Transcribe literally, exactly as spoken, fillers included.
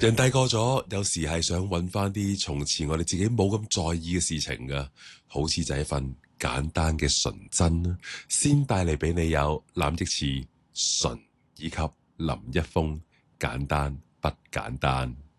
人大個咗，有時係想揾翻啲從前我哋自己冇咁在意嘅事情噶，好似就係一份簡單嘅純真啦，先帶嚟俾你有藍奕慈、純以及林一峰，簡單不簡單。